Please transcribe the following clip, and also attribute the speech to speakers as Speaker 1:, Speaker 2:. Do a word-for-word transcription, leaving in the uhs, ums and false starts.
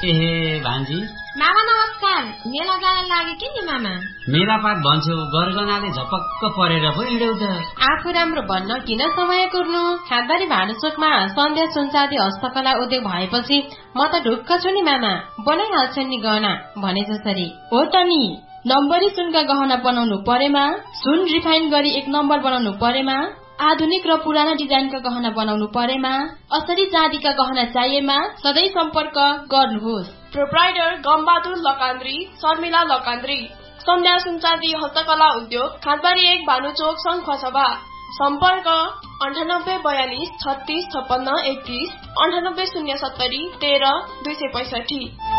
Speaker 1: एहे भान्जी
Speaker 2: मामा नमस्कार। मेला जान लागे कि नि मामा?
Speaker 1: मेरा पात भन्छौ गर्गनाले झपक्क परेर पो हिँड्यौ त।
Speaker 2: आफू राम्रो भन्न किन समय कुर्नु? खादबारी भानुचोकमा सन्ध्या सुनचाँदी हस्तकला उद्योग भएपछि म त ढुक्क छु नि मामा। बनाइहाल्छन् नि गहना भने जसरी।
Speaker 3: हो त नि, नम्बरी सुनका गहना बनाउनु परेमा, सुन रिफाइन गरी एक नम्बर बनाउनु परेमा, आधुनिक र पुराना डिजाइनका गहना बनाउनु परेमा, असली चाँदीका गहना चाहिएमा सधैँ सम्पर्क गर्नुहोस्।
Speaker 4: प्रोप्राइटर गम्बहादुर लकान्द्री, शर्मिला लकान्द्री, सन्ध्या सुनचाँदी हस्तकला उद्योग, खादबारी एक, भानुचोक, सङ्खुवासभा। सम्पर्क अन्ठानब्बे बयालिस छत्तीस छप्पन्न एकतीस, अन्ठानब्बे शून्य सत्तरी तेह्र दुई सय पैसठी।